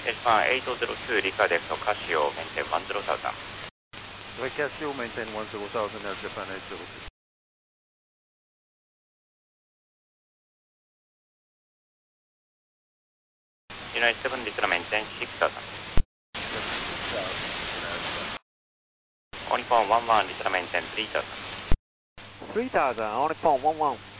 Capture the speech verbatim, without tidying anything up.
エスワンエイトゼロツー理科ですとカシオメンテンone zero thousand。 Ouais, Casio maintain one zero thousand at Japan eight zero two。 United seven Litra maintain six thousand。Only phone one one Litra maintain three thousand。 three thousand, only phone one one。